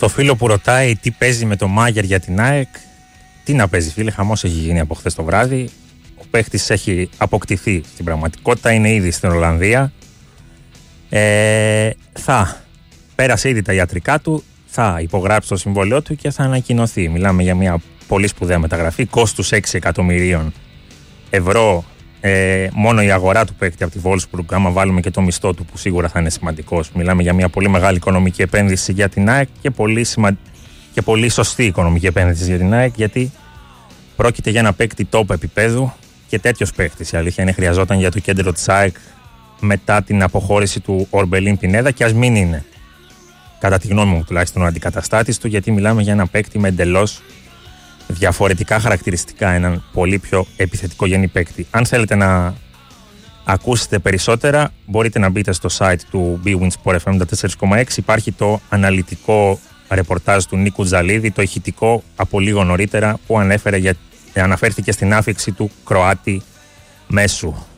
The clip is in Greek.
Στο φίλο που ρωτάει τι παίζει με το Μάγερ για την ΑΕΚ, τι να παίζει, φίλε, χαμός έχει γίνει από χθες το βράδυ. Ο παίχτης έχει αποκτηθεί στην πραγματικότητα, είναι ήδη στην Ολλανδία. Πέρασε ήδη τα ιατρικά του, θα υπογράψει το συμβόλαιό του και θα ανακοινωθεί. Μιλάμε για μια πολύ σπουδαία μεταγραφή, κόστους 6 εκατομμυρίων ευρώ. Μόνο η αγορά του παίκτη από τη Wolfsburg, άμα βάλουμε και το μισθό του που σίγουρα θα είναι σημαντικός. Μιλάμε για μια πολύ μεγάλη οικονομική επένδυση για την ΑΕΚ και πολύ σωστή οικονομική επένδυση για την ΑΕΚ, γιατί πρόκειται για ένα παίκτη top επίπεδου και τέτοιος παίκτης, η αλήθεια είναι, χρειαζόταν για το κέντρο της ΑΕΚ μετά την αποχώρηση του Ορμπελίν Πινέδα, και ας μην είναι, κατά τη γνώμη μου τουλάχιστον, ο αντικαταστάτης του, γιατί μιλάμε για ένα παίκτη με εντελώς διαφορετικά χαρακτηριστικά, έναν πολύ πιο επιθετικογενή παίκτη. Αν θέλετε να ακούσετε περισσότερα, μπορείτε να μπείτε στο site του BWIN Sport FM 4,6. Υπάρχει το αναλυτικό ρεπορτάζ του Νίκου Τζαλίδη, το ηχητικό από λίγο νωρίτερα, που αναφέρθηκε στην άφιξη του Κροάτη μέσου.